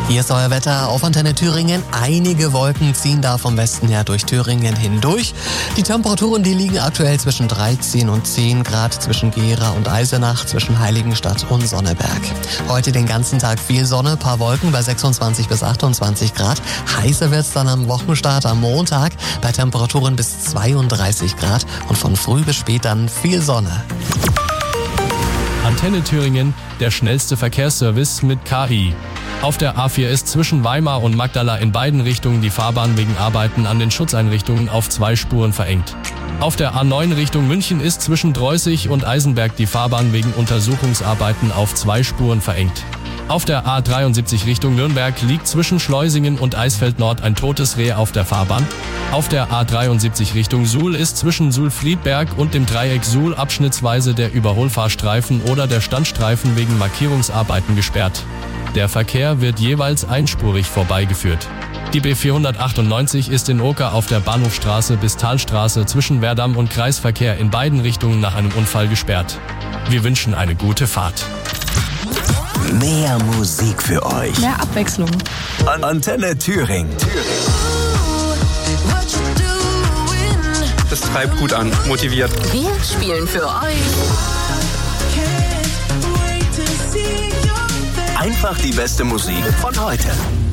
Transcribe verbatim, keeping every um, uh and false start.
Hier ist euer Wetter auf Antenne Thüringen. Einige Wolken ziehen da vom Westen her durch Thüringen hindurch. Die Temperaturen, die liegen aktuell zwischen dreizehn und zehn Grad zwischen Gera und Eisenach, zwischen Heiligenstadt und Sonneberg. Heute den ganzen Tag viel Sonne, paar Wolken bei sechsundzwanzig bis achtundzwanzig Grad. Heißer wird's dann am Wochenstart am Montag bei Temperaturen bis zweiunddreißig Grad und von früh bis spät dann viel Sonne. Antenne Thüringen, der schnellste Verkehrsservice mit K I. Auf der A vier ist zwischen Weimar und Magdala in beiden Richtungen die Fahrbahn wegen Arbeiten an den Schutzeinrichtungen auf zwei Spuren verengt. Auf der A neun Richtung München ist zwischen Dreußig und Eisenberg die Fahrbahn wegen Untersuchungsarbeiten auf zwei Spuren verengt. Auf der A dreiundsiebzig Richtung Nürnberg liegt zwischen Schleusingen und Eisfeld Nord ein totes Reh auf der Fahrbahn. Auf der A dreiundsiebzig Richtung Suhl ist zwischen Suhl-Friedberg und dem Dreieck Suhl abschnittsweise der Überholfahrstreifen oder der Standstreifen wegen Markierungsarbeiten gesperrt. Der Verkehr wird jeweils einspurig vorbeigeführt. Die B vierhundertachtundneunzig ist in Oker auf der Bahnhofstraße bis Talstraße zwischen Werdamm und Kreisverkehr in beiden Richtungen nach einem Unfall gesperrt. Wir wünschen eine gute Fahrt. Mehr Musik für euch. Mehr Abwechslung. An Antenne Thüringen. Das treibt gut an, motiviert. Wir spielen für euch Einfach die beste Musik von heute.